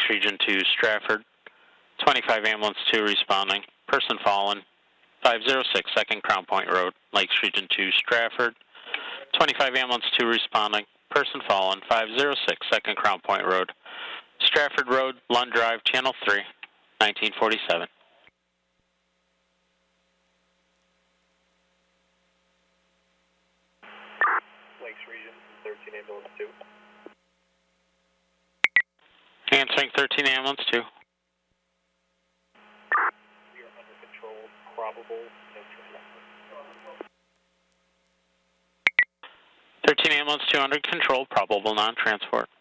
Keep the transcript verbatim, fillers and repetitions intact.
Lakes Region two, Stratford. twenty-five Ambulance two responding. Person fallen. five oh six Second Crown Point Road, Lakes Region two, Stratford. twenty-five Ambulance two responding. Person fallen. five oh six Second Crown Point Road, Stratford Road, Lund Drive, Channel three, nineteen forty-seven. Lakes Region, thirteen Ambulance two. Answering thirteen Ambulance two. We are under control, probable no transport. thirteen Ambulance two under control, probable non-transport.